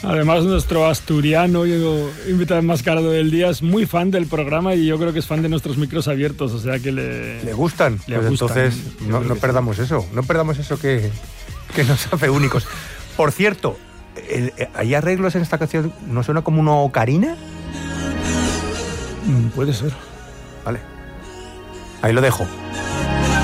Además, nuestro asturiano invitado enmascarado del día es muy fan del programa y yo creo que es fan de nuestros micros abiertos, o sea que le gustan. Le pues gustan. Entonces no perdamos eso, no perdamos eso que nos hace únicos. Por cierto, ¿hay arreglos en esta canción? ¿No suena como una ocarina? Puede ser. Vale. Ahí lo dejo.